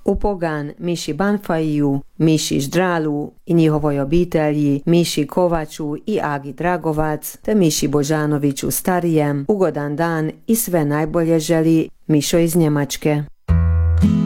Upogan Miši Banfaju, Miši Ždralu i njihovoj obitelji, Miši Kovaču i Agi Dragovac te Miši Božanoviću starijem ugodan dan i sve najbolje želi Mišo iz Njemačke.